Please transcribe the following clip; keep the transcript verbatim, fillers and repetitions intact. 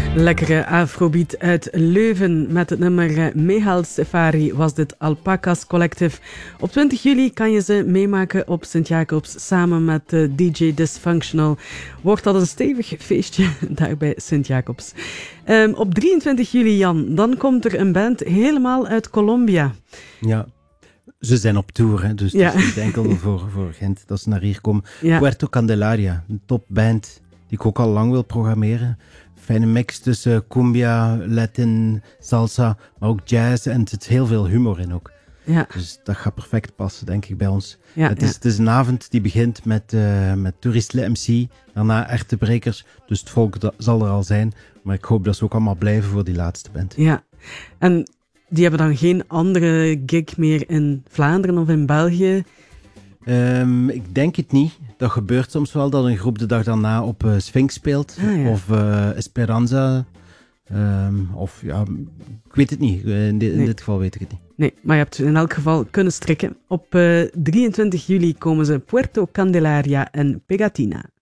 Lekkere afrobeat uit Leuven met het nummer Mehal Safari was dit Alpacas Collective. Op twintig juli kan je ze meemaken op Sint-Jacobs samen met D J Dysfunctional. Wordt dat een stevig feestje daar bij Sint-Jacobs. Um, op drieëntwintig juli, Jan, dan komt er een band helemaal uit Colombia. Ja, ze zijn op tour, hè, dus ja. het is niet enkel voor, voor Gent dat ze naar hier komen. Ja. Puerto Candelaria, een topband die ik ook al lang wil programmeren. Fijne mix tussen cumbia, Latin, salsa, maar ook jazz en er zit heel veel humor in ook. Ja. Dus dat gaat perfect passen, denk ik, bij ons. Ja, het, is, ja. het is een avond die begint met, uh, met Toeristle M C, daarna Echte Brekers, dus het volk dat zal er al zijn. Maar ik hoop dat ze ook allemaal blijven voor die laatste band. Ja, en die hebben dan geen andere gig meer in Vlaanderen of in België? Um, ik denk het niet. Dat gebeurt soms wel, dat een groep de dag daarna op uh, Sphinx speelt. Ah, ja. Of uh, Esperanza. Um, of ja, ik weet het niet. In, di- in Nee. dit geval weet ik het niet. Nee, maar je hebt in elk geval kunnen strikken. Op uh, drieëntwintig juli komen ze Puerto Candelaria en Pegatina.